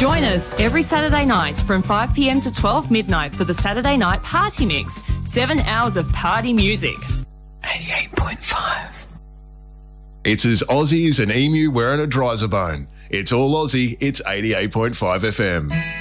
Join us every Saturday night from 5 p.m to 12 midnight for the Saturday Night Party Mix. 7 hours of party music. 88.5. It's as Aussie as an emu wearing a Dryzer bone. It's all Aussie. It's 88.5 FM.